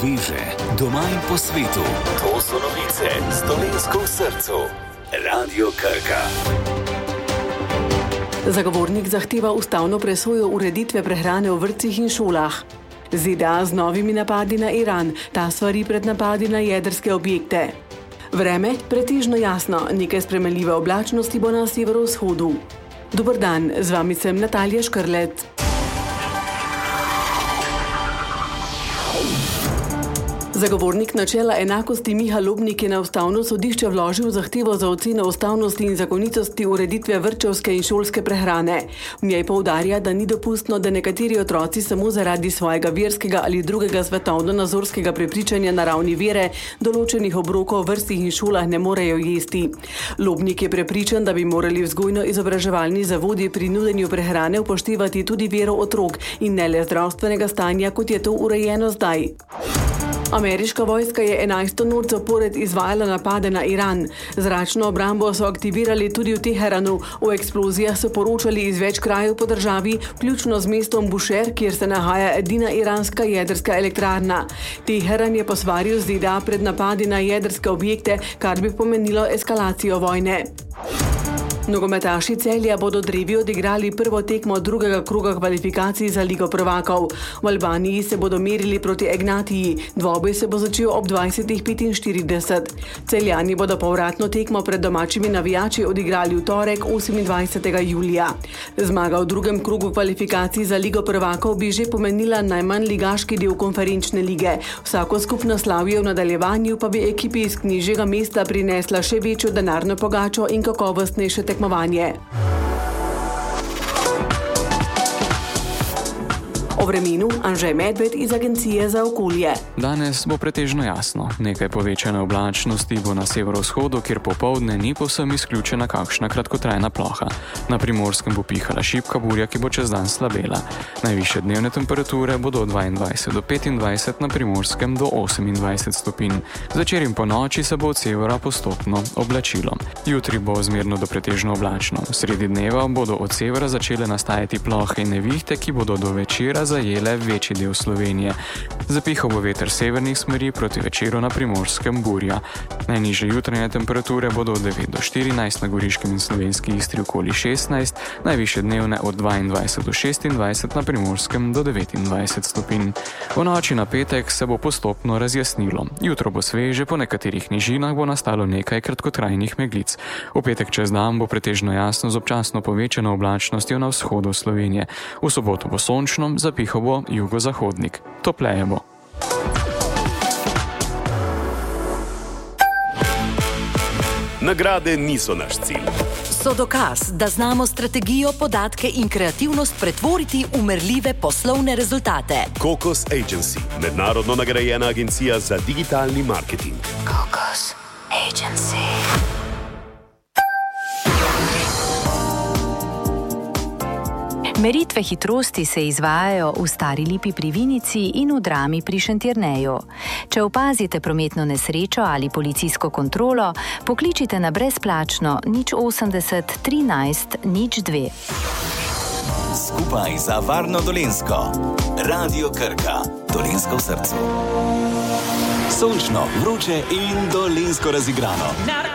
sveže, doma in po svetu. To so novice z Dolenjsko v srcu. Radio Krka. Zagovornik zahteva ustavno presojo ureditve prehrane v vrtcih in šolah. ZDA z novimi napadi na Iran, ta svari pred napadi na jedrske objekte. Vreme pretežno jasno, nekaj spremenljive oblačnosti bo na severovzhodu. Dober dan, z vami sem Natalija Škrlet. Zagovornik načela enakosti Miha Lobnik je na ustavno sodišče vložil zahtevo za oceno ustavnosti in zakonitosti ureditve vrtčevske in šolske prehrane. V njej poudarja, da ni dopustno, da nekateri otroci samo zaradi svojega verskega ali drugega svetovno-nazorskega prepričanja na ravni vere določenih obrokov v vrtcih in šolah ne morejo jesti. Lobnik je prepričan, da bi morali vzgojno-izobraževalni zavodi pri nudenju prehrane upoštevati tudi vero otrok in ne le zdravstvenega stanja, kot je to urejeno zdaj. Ameriška vojska je 11. noč zapored izvajala napade na Iran. Zračno obrambo so aktivirali tudi v Teheranu. O eksplozijah so poročali iz več krajev po državi, vključno z mestom Bushehr, kjer se nahaja edina iranska jedrska elektrarna. Teheran je posvaril ZDA pred napadi na jedrske objekte, kar bi pomenilo eskalacijo vojne. Nogometaši Celja bodo drevi odigrali prvo tekmo drugega kroga kvalifikacij za Ligo prvakov. V Albaniji se bodo merili proti Ignatiji. Dvoboj se bo začel ob 20:45. Celjani bodo povratno tekmo pred domačimi navijači odigrali v torek 28. julija. Zmaga v drugem krogu kvalifikacij za Ligo prvakov bi že pomenila najmanj ligaški del konferenčne lige. Vsako skupno slavje v nadaljevanju pa bi ekipi iz knižjega mesta prinesla še večjo denarno pogačo in kakovostnejše tekmovanje. O vremenu Anže Medved iz Agencije za okolje. Danes bo pretežno jasno. Nekaj povečane oblačnosti bo na severovzhodu, kjer popoldne ni povsem izključena kakšna kratkotrajna ploha. Na Primorskem bo pihala šibka burja, ki bo čez dan slabela. Najvišje dnevne temperature bodo od 22 do 25, na Primorskem do 28 stopinj. Zvečer in po noči se bo od severa postopno oblačilo. Jutri bo zmerno do pretežno oblačno. Sredi dneva bodo od severa začele nastajati plohe in nevihte, ki bodo do večera zajele večji del Slovenije. Zapihal bo veter severnih smeri, proti večeru na Primorskem burja. Najnižje jutranje temperature bodo od 9 do 14, na Goriškem in Slovenski Istri okoli 16, najvišje dnevne od 22 do 26, na Primorskem do 29 stopinj. V noči na petek se bo postopno razjasnilo. Jutro bo sveže, po nekaterih nižinah bo nastalo nekaj kratkotrajnih meglic. V petek čez dan bo pretežno jasno z občasno povečano oblačnostjo na vzhodu Slovenije. V soboto bo sončno, zapihal bo jugozahodnik. Topleje bo. Nagrade niso naš cilj. So dokaz, da znamo strategijo, podatke in kreativnost pretvoriti v merljive poslovne rezultate. Kokos Agency, mednarodno nagrajena agencija za digitalni marketing. Kokos Agency. Meritve hitrosti se izvajajo v Stari Lipi pri Vinici in v Drami pri Šentjerneju. Če opazite prometno nesrečo ali policijsko kontrolo, pokličite na brezplačno 080 13 02. Skupaj za varno Dolenjsko. Radio Krka. Dolenjsko v srcu. Sončno, vroče in dolenjsko razigrano.